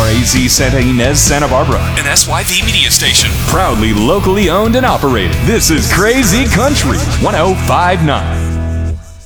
WRAZ Santa Ynez, Santa Barbara, an SYV media station. Proudly locally owned and operated. This is Crazy Country 1059.